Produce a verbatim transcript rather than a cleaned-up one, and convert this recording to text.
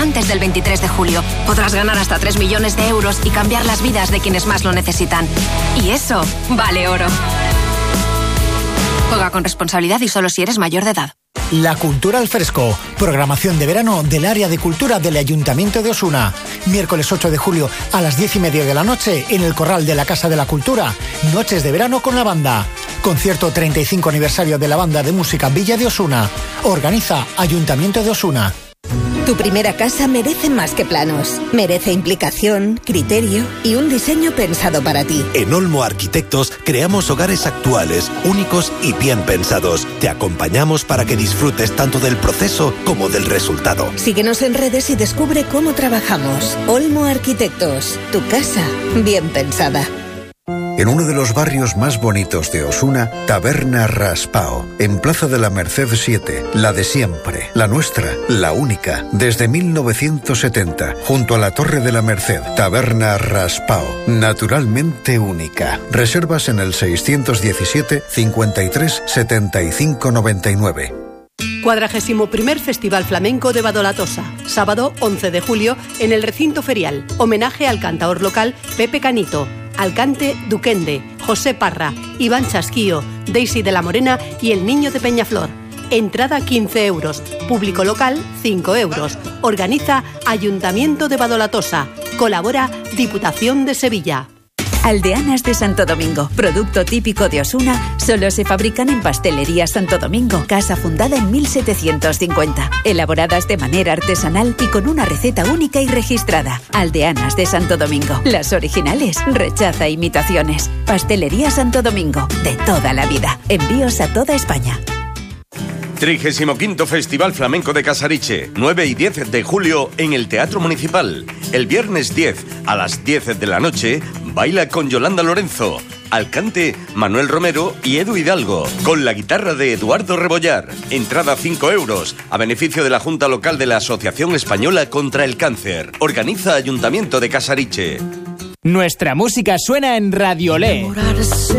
antes del veintitrés de julio. Podrás ganar hasta tres millones de euros y cambiar las vidas de quienes más lo necesitan. Y eso vale oro. Juega con responsabilidad y solo si eres mayor de edad. La Cultura al Fresco, programación de verano del área de cultura del Ayuntamiento de Osuna. Miércoles ocho de julio a las diez y media de la noche en el Corral de la Casa de la Cultura. Noches de verano con la banda. Concierto treinta y cinco aniversario de la Banda de Música Villa de Osuna. Organiza Ayuntamiento de Osuna. Tu primera casa merece más que planos. Merece implicación, criterio y un diseño pensado para ti. En Olmo Arquitectos creamos hogares actuales, únicos y bien pensados. Te acompañamos para que disfrutes tanto del proceso como del resultado. Síguenos en redes y descubre cómo trabajamos. Olmo Arquitectos, tu casa bien pensada. En uno de los barrios más bonitos de Osuna, Taberna Raspao, en Plaza de la Merced siete, la de siempre, la nuestra, la única, desde mil novecientos setenta, junto a la Torre de la Merced. Taberna Raspao, naturalmente única. Reservas en el seiscientos diecisiete, cincuenta y tres, setenta y cinco, noventa y nueve. Cuadragésimo primer Festival Flamenco de Badolatosa, sábado once de julio en el recinto ferial. Homenaje al cantaor local Pepe Canito, Alcante Duquende, José Parra, Iván Chasquío, Daisy de la Morena y El Niño de Peñaflor. Entrada quince euros, público local cinco euros. Organiza Ayuntamiento de Badolatosa. Colabora Diputación de Sevilla. Aldeanas de Santo Domingo, producto típico de Osuna, solo se fabrican en Pastelería Santo Domingo, casa fundada en mil setecientos cincuenta, elaboradas de manera artesanal y con una receta única y registrada. Aldeanas de Santo Domingo, las originales, rechaza imitaciones. Pastelería Santo Domingo, de toda la vida. Envíos a toda España. trigésimo quinto Festival Flamenco de Casariche, nueve y diez de julio en el Teatro Municipal. El viernes diez a las diez de la noche, baila con Yolanda Lorenzo, Alcante, Manuel Romero y Edu Hidalgo, con la guitarra de Eduardo Rebollar. Entrada cinco euros, a beneficio de la Junta Local de la Asociación Española contra el Cáncer. Organiza Ayuntamiento de Casariche. Nuestra música suena en Radio Olé.